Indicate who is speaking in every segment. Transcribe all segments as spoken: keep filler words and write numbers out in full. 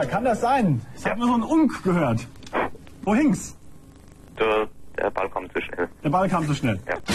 Speaker 1: Sender, kann das sein? Ich habe nur so einen Unk gehört. Wo hing's?
Speaker 2: Der, der Ball kam zu schnell.
Speaker 1: Der Ball kam zu schnell.
Speaker 2: Ja.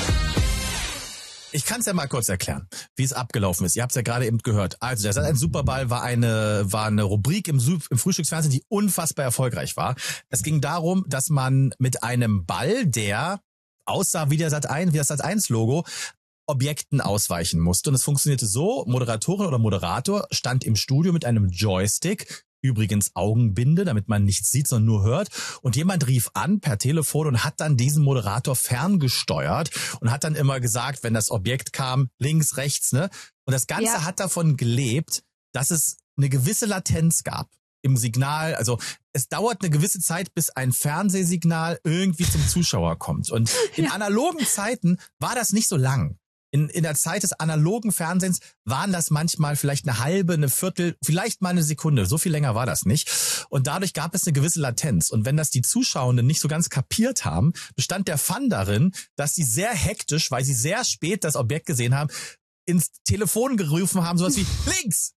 Speaker 3: Ich kann es ja mal kurz erklären, wie es abgelaufen ist. Ihr habt es ja gerade eben gehört. Also der Sat eins Superball war eine war eine Rubrik im, im Frühstücksfernsehen, die unfassbar erfolgreich war. Es ging darum, dass man mit einem Ball, der aussah wie der Sat eins, wie das Sat eins Logo, Objekten ausweichen musste. Und es funktionierte so: Moderatorin oder Moderator stand im Studio mit einem Joystick, übrigens Augenbinde, damit man nichts sieht, sondern nur hört. Und jemand rief an per Telefon und hat dann diesen Moderator ferngesteuert und hat dann immer gesagt, wenn das Objekt kam, links, rechts, ne? Und das Ganze ja. hat davon gelebt, dass es eine gewisse Latenz gab im Signal. Also es dauert eine gewisse Zeit, bis ein Fernsehsignal irgendwie zum Zuschauer kommt. Und in ja. analogen Zeiten war das nicht so lang. In, in der Zeit des analogen Fernsehens waren das manchmal vielleicht eine halbe, eine Viertel, vielleicht mal eine Sekunde. So viel länger war das nicht. Und dadurch gab es eine gewisse Latenz. Und wenn das die Zuschauenden nicht so ganz kapiert haben, bestand der Fun darin, dass sie sehr hektisch, weil sie sehr spät das Objekt gesehen haben, ins Telefon gerufen haben, sowas wie links,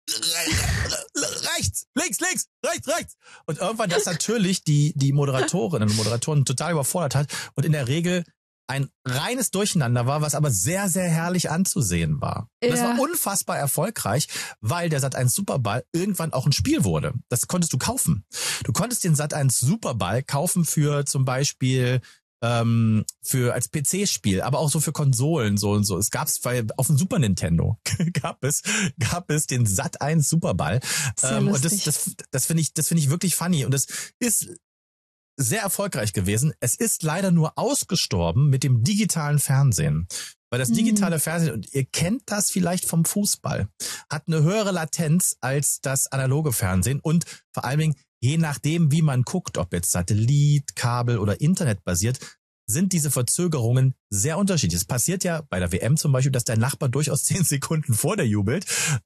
Speaker 3: rechts, links, links, rechts, rechts. Und irgendwann das natürlich die, die Moderatorinnen und Moderatoren total überfordert hat und in der Regel ein reines Durcheinander war, was aber sehr, sehr herrlich anzusehen war. Ja. Das war unfassbar erfolgreich, weil der Sat eins Superball irgendwann auch ein Spiel wurde. Das konntest du kaufen. Du konntest den Sat eins Superball kaufen für zum Beispiel ähm, für als P C-Spiel, aber auch so für Konsolen so und so. Es gab's weil auf dem Super Nintendo gab es gab es den Sat eins Superball. Ähm, und das das das finde ich das finde ich wirklich funny und das ist sehr erfolgreich gewesen. Es ist leider nur ausgestorben mit dem digitalen Fernsehen. Weil das digitale mhm. Fernsehen, und ihr kennt das vielleicht vom Fußball, hat eine höhere Latenz als das analoge Fernsehen. Und vor allen Dingen, je nachdem, wie man guckt, ob jetzt Satellit, Kabel oder Internet basiert, sind diese Verzögerungen sehr unterschiedlich. Es passiert ja bei der W M zum Beispiel, dass dein Nachbar durchaus zehn Sekunden vor dir jubelt.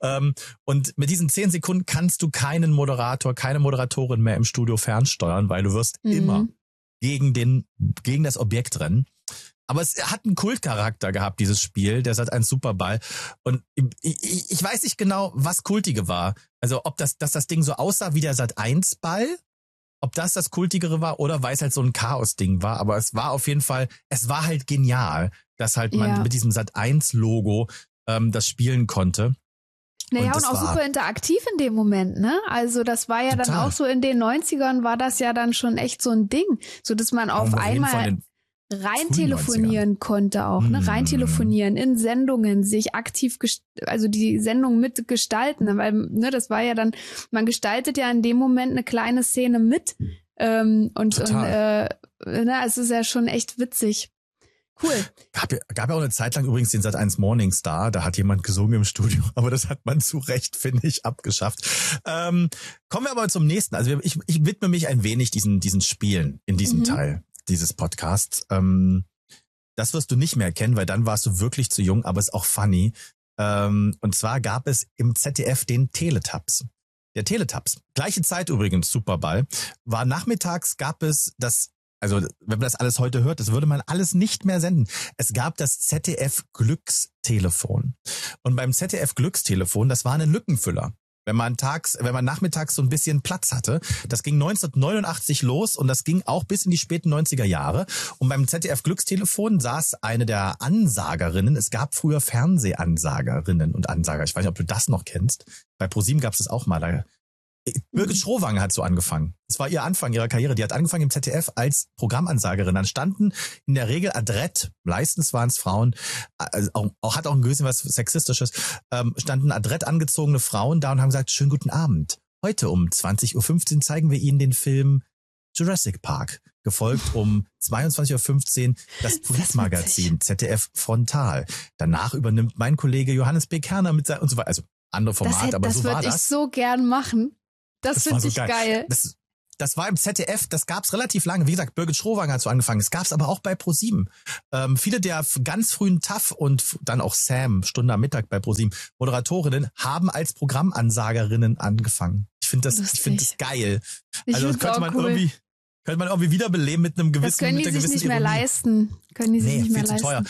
Speaker 3: Und mit diesen zehn Sekunden kannst du keinen Moderator, keine Moderatorin mehr im Studio fernsteuern, weil du wirst mhm. immer gegen den, gegen das Objekt rennen. Aber es hat einen Kultcharakter gehabt, dieses Spiel, der Sat eins Superball. Und ich, ich, ich weiß nicht genau, was Kultige war. Also ob das, dass das Ding so aussah wie der Sat eins Ball, ob das das Kultigere war oder weil es halt so ein Chaos-Ding war. Aber es war auf jeden Fall, es war halt genial, dass halt man ja. mit diesem Sat eins Logo ähm, das spielen konnte.
Speaker 4: Naja, und, und auch super interaktiv in dem Moment, ne? Also das war ja total. Dann auch so in den neunzigern war das ja dann schon echt so ein Ding, so dass man auf einmal rein telefonieren konnte auch, ne? Rein telefonieren in Sendungen, sich aktiv, gest- also die Sendung mitgestalten, weil, ne, das war ja dann, man gestaltet ja in dem Moment eine kleine Szene mit, ähm, und, und, äh, ne, es ist ja schon echt witzig. Cool.
Speaker 3: Gab ja, gab ja auch eine Zeit lang übrigens den Sat eins Morning Star, da hat jemand gesungen im Studio, aber das hat man zu Recht, finde ich, abgeschafft. Ähm, kommen wir aber zum nächsten. Also ich, ich widme mich ein wenig diesen, diesen Spielen in diesem mhm. Teil dieses Podcasts. Ähm, das wirst du nicht mehr kennen, weil dann warst du wirklich zu jung, aber ist auch funny. Ähm, und zwar gab es im Z D F den Teletubs. Der Teletubs, gleiche Zeit übrigens, Superball, war nachmittags gab es das, also wenn man das alles heute hört, das würde man alles nicht mehr senden. Es gab das Z D F Glückstelefon. Und beim Z D F Glückstelefon, das war ein Lückenfüller. Wenn man tags, wenn man nachmittags so ein bisschen Platz hatte. Das ging neunzehnhundertneunundachtzig los und das ging auch bis in die späten neunziger Jahre. Und beim Z D F Glückstelefon saß eine der Ansagerinnen. Es gab früher Fernsehansagerinnen und Ansager. Ich weiß nicht, ob du das noch kennst. Bei ProSieben gab es das auch mal. Birgit Schrowange hat so angefangen. Das war ihr Anfang ihrer Karriere. Die hat angefangen im Z D F als Programmansagerin. Dann standen in der Regel adrett, meistens waren es Frauen, also auch, auch hat auch ein bisschen was Sexistisches, ähm, standen adrett angezogene Frauen da und haben gesagt, schönen guten Abend. Heute um zwanzig Uhr fünfzehn zeigen wir Ihnen den Film Jurassic Park. Gefolgt um zweiundzwanzig Uhr fünfzehn das Polizmagazin Z D F Frontal. Danach übernimmt mein Kollege Johannes B. Kerner mit sein und so weiter. Also andere Formate,
Speaker 4: das hätte,
Speaker 3: aber
Speaker 4: das
Speaker 3: so war das.
Speaker 4: Das würde ich so gern machen. Das, das finde so ich geil. geil.
Speaker 3: Das, das war im Z D F, das gab's relativ lange. Wie gesagt, Birgit Schrowange hat so angefangen. Es gab's aber auch bei ProSieben. Ähm, viele der ganz frühen T A F und dann auch Sam, Stunde am Mittag bei ProSieben, Moderatorinnen, haben als Programmansagerinnen angefangen. Ich finde das, Lustig. ich finde das geil.
Speaker 4: Ich
Speaker 3: also das könnte man
Speaker 4: cool.
Speaker 3: irgendwie, könnte man irgendwie wiederbeleben mit einem gewissen,
Speaker 4: das können
Speaker 3: mit
Speaker 4: die
Speaker 3: einer
Speaker 4: sich
Speaker 3: gewissen
Speaker 4: nicht mehr
Speaker 3: Ironie.
Speaker 4: leisten. Können die sich
Speaker 3: nee,
Speaker 4: nicht mehr
Speaker 3: viel
Speaker 4: leisten.
Speaker 3: zu teuer.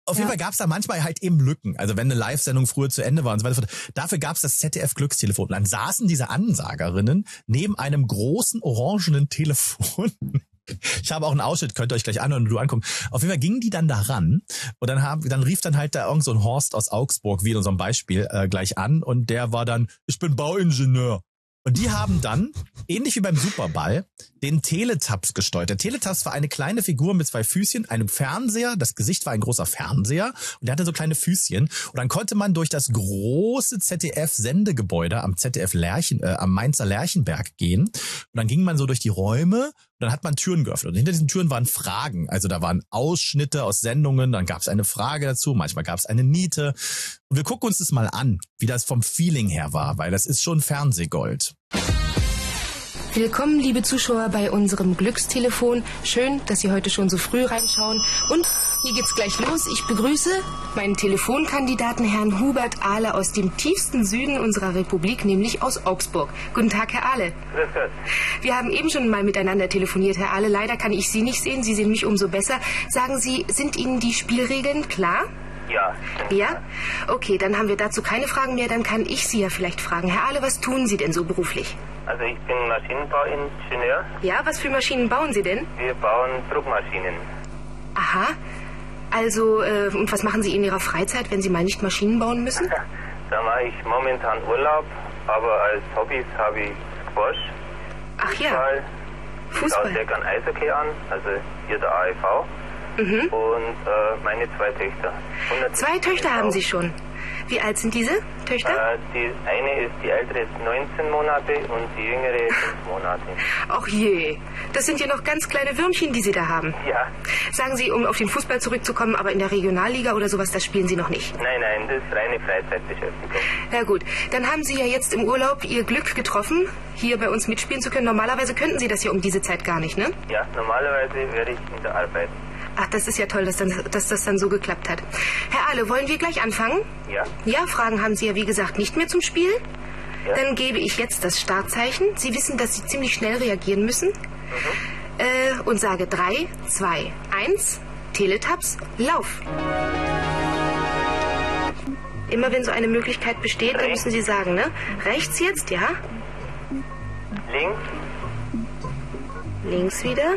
Speaker 3: Auf jeden
Speaker 4: Ja.
Speaker 3: Fall gab es da manchmal halt eben Lücken. Also wenn eine Live-Sendung früher zu Ende war und so weiter. Dafür gab es das Z D F-Glückstelefon. Und dann saßen diese Ansagerinnen neben einem großen orangenen Telefon. Ich habe auch einen Ausschnitt, könnt ihr euch gleich anhören und du angucken. Auf jeden Fall gingen die dann da ran und dann haben, dann rief dann halt da irgend so ein Horst aus Augsburg, wie in unserem Beispiel, äh, gleich an und der war dann, ich bin Bauingenieur. Und die haben dann, ähnlich wie beim Superball, den Teletubs gesteuert. Der Teletubs war eine kleine Figur mit zwei Füßchen, einem Fernseher, das Gesicht war ein großer Fernseher und der hatte so kleine Füßchen. Und dann konnte man durch das große Z D F-Sendegebäude am Z D F Lerchen, äh, am Mainzer Lerchenberg gehen. Und dann ging man so durch die Räume und dann hat man Türen geöffnet. Und hinter diesen Türen waren Fragen. Also da waren Ausschnitte aus Sendungen, dann gab es eine Frage dazu, manchmal gab es eine Niete. Und wir gucken uns das mal an, wie das vom Feeling her war, weil das ist schon Fernsehgold.
Speaker 5: Willkommen, liebe Zuschauer, bei unserem Glückstelefon. Schön, dass Sie heute schon so früh reinschauen. Und hier geht's gleich los. Ich begrüße meinen Telefonkandidaten, Herrn Hubert Ahle aus dem tiefsten Süden unserer Republik, nämlich aus Augsburg. Guten Tag, Herr Ahle.
Speaker 2: Grüß Gott.
Speaker 5: Wir haben eben schon mal miteinander telefoniert, Herr Ahle. Leider kann ich Sie nicht sehen. Sie sehen mich umso besser. Sagen Sie, sind Ihnen die Spielregeln klar?
Speaker 2: Ja.
Speaker 5: Ja? Okay, dann haben wir dazu keine Fragen mehr. Dann kann ich Sie ja vielleicht fragen. Herr Ahle, was tun Sie denn so beruflich?
Speaker 2: Also ich bin Maschinenbauingenieur.
Speaker 5: Ja, was für Maschinen bauen Sie denn?
Speaker 2: Wir bauen Druckmaschinen.
Speaker 5: Aha. Also, äh, und was machen Sie in Ihrer Freizeit, wenn Sie mal nicht Maschinen bauen müssen?
Speaker 2: Da mache ich momentan Urlaub, aber als Hobbys habe ich Squash,
Speaker 5: Ach ja,
Speaker 2: Fußball. Ich schaue
Speaker 5: Fußball.
Speaker 2: sehr gern Eishockey an, also hier der A E V.
Speaker 5: Mhm.
Speaker 2: Und äh, meine zwei Töchter.
Speaker 5: Zwei Töchter haben Sie schon. Wie alt sind diese Töchter?
Speaker 2: Äh, die eine ist, die ältere ist neunzehn Monate und die jüngere fünf Monate.
Speaker 5: Ach je, das sind ja noch ganz kleine Würmchen, die Sie da haben.
Speaker 2: Ja.
Speaker 5: Sagen Sie, um auf den Fußball zurückzukommen, aber in der Regionalliga oder sowas, das spielen Sie noch nicht.
Speaker 2: Nein, nein, das ist reine Freizeitbeschäftigung.
Speaker 5: Na gut, dann haben Sie ja jetzt im Urlaub Ihr Glück getroffen, hier bei uns mitspielen zu können. Normalerweise könnten Sie das ja um diese Zeit gar nicht, ne?
Speaker 2: Ja, normalerweise wäre ich in der Arbeit.
Speaker 5: Ach, das ist ja toll, dass, dann, dass das dann so geklappt hat. Herr Ahle, wollen wir gleich anfangen?
Speaker 2: Ja.
Speaker 5: Ja, Fragen haben Sie ja wie gesagt nicht mehr zum Spiel.
Speaker 2: Ja.
Speaker 5: Dann gebe ich jetzt das Startzeichen. Sie wissen, dass Sie ziemlich schnell reagieren müssen.
Speaker 2: Mhm.
Speaker 5: Äh, und sage drei, zwei, eins, Teletubs, Lauf. Immer wenn so eine Möglichkeit besteht, dann müssen Sie sagen, ne? Rechts jetzt, ja?
Speaker 2: Links,
Speaker 5: Links wieder,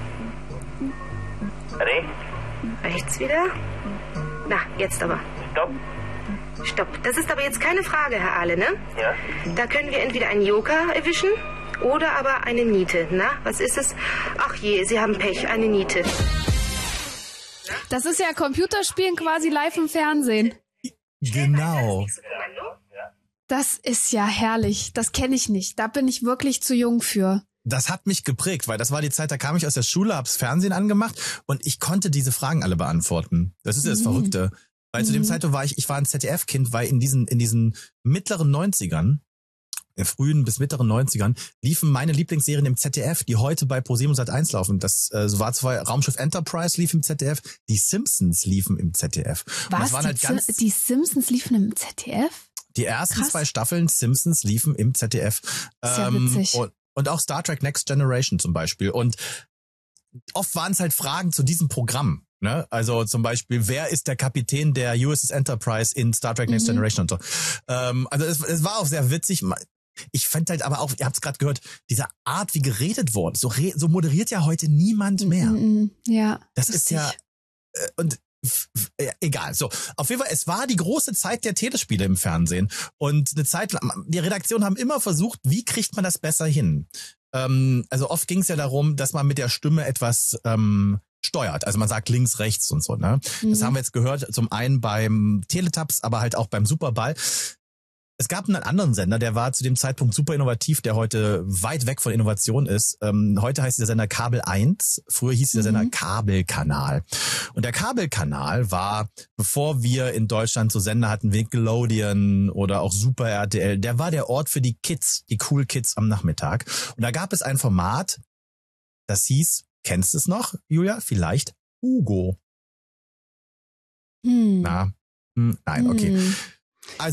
Speaker 2: rechts,
Speaker 5: rechts wieder. Na, jetzt aber.
Speaker 2: Stopp.
Speaker 5: Stopp. Das ist aber jetzt keine Frage, Herr Ahle, ne?
Speaker 2: Ja.
Speaker 5: Da können wir entweder einen Joker erwischen oder aber eine Niete. Na, was ist es? Ach je, Sie haben Pech, eine Niete.
Speaker 4: Das ist ja Computerspielen quasi live im Fernsehen.
Speaker 3: Genau.
Speaker 4: Das ist ja herrlich. Das kenne ich nicht. Da bin ich wirklich zu jung für.
Speaker 3: Das hat mich geprägt, weil das war die Zeit, da kam ich aus der Schule, hab's Fernsehen angemacht und ich konnte diese Fragen alle beantworten. Das ist ja das
Speaker 4: Mhm.
Speaker 3: Verrückte. Weil
Speaker 4: Mhm.
Speaker 3: zu dem Zeitpunkt war ich, ich war ein Z D F-Kind, weil in diesen, in diesen mittleren neunzigern, in frühen bis mittleren neunzigern, liefen meine Lieblingsserien im Z D F, die heute bei ProSieben und Sat eins laufen. Das äh, so war zwar Raumschiff Enterprise lief im Z D F, die Simpsons liefen im Z D F. Und das
Speaker 4: Was?
Speaker 3: waren
Speaker 4: Die,
Speaker 3: halt ganz,
Speaker 4: Sim- die Simpsons liefen im Z D F?
Speaker 3: die ersten
Speaker 4: Krass.
Speaker 3: zwei Staffeln Simpsons liefen im Z D F.
Speaker 4: Ist ja witzig.
Speaker 3: und, und auch Star Trek Next Generation zum Beispiel. Und oft waren es halt Fragen zu diesem Programm. Ne? Also zum Beispiel, wer ist der Kapitän der U S S Enterprise in Star Trek Next
Speaker 4: Mhm.
Speaker 3: Generation und so. Ähm, also es, es war auch sehr witzig. Ich fand halt aber auch, ihr habt es gerade gehört, diese Art, wie geredet wurde, so, re, so moderiert ja heute niemand mehr.
Speaker 4: Mhm. Ja.
Speaker 3: Das ist
Speaker 4: lustig.
Speaker 3: ja, äh, und f- f- ja, egal. So, auf jeden Fall, es war die große Zeit der Telespiele im Fernsehen. Und eine Zeit lang, die Redaktionen haben immer versucht, wie kriegt man das besser hin? Ähm, also oft ging es ja darum, dass man mit der Stimme etwas ähm, steuert. Also man sagt links, rechts und so. Ne?
Speaker 4: Mhm.
Speaker 3: Das haben wir jetzt gehört, zum einen beim Teletubs, aber halt auch beim Superball. Es gab einen anderen Sender, der war zu dem Zeitpunkt super innovativ, der heute weit weg von Innovation ist. Ähm, heute heißt der Sender Kabel eins, früher hieß der Sender
Speaker 4: Mhm.
Speaker 3: Kabelkanal. Und der Kabelkanal war, bevor wir in Deutschland so Sender hatten, wie Nickelodeon oder auch Super R T L, der war der Ort für die Kids, die Cool Kids am Nachmittag. Und da gab es ein Format, das hieß, kennst du es noch, Julia? Vielleicht Hugo.
Speaker 4: Hm.
Speaker 3: Na, hm, nein, okay.
Speaker 4: Hm.